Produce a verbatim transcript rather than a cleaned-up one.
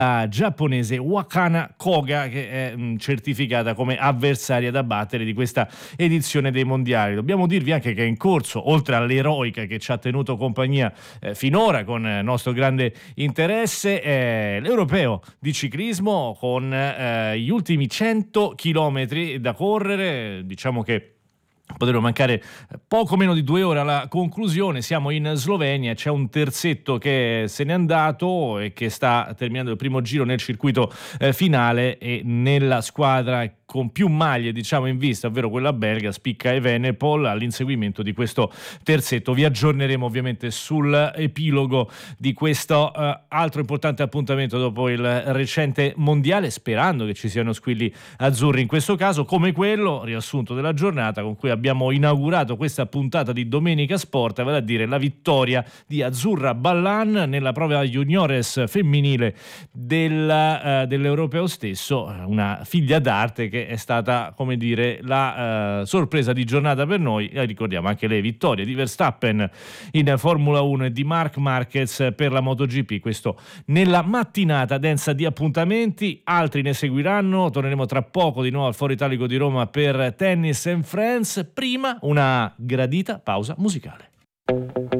giapponese Wakana Koga, che è mh, certificata come avversaria da battere di questa edizione dei mondiali. Dobbiamo dirvi anche che è in corso, oltre all'eroica che ci ha tenuto compagnia eh, finora con eh, nostro grande interesse, eh, l'europeo di ciclismo con eh, gli ultimi cento chilometri da correre. Diciamo che potrebbero mancare poco meno di due ore alla conclusione. Siamo in Slovenia, c'è un terzetto che se n'è andato e che sta terminando il primo giro nel circuito eh, finale, e nella squadra con più maglie diciamo in vista, ovvero quella belga, spicca Evenepoel all'inseguimento di questo terzetto. Vi aggiorneremo ovviamente sull'epilogo di questo eh, altro importante appuntamento dopo il recente mondiale, sperando che ci siano squilli azzurri in questo caso, come quello riassunto della giornata con cui abbiamo inaugurato questa puntata di Domenica Sport, vale a dire la vittoria di Azzurra Ballan nella prova juniores femminile del, uh, dell'europeo stesso, una figlia d'arte che è stata, come dire, la uh, sorpresa di giornata per noi. E ricordiamo anche le vittorie di Verstappen in Formula uno e di Marc Marquez per la MotoGP, questo nella mattinata densa di appuntamenti. Altri ne seguiranno, torneremo tra poco di nuovo al Foro Italico di Roma per Tennis and Friends. Prima una gradita pausa musicale.